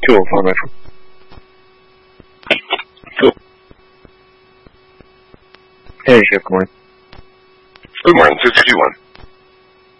就我放得出。Hey, Chef, good morning. Good morning. 251.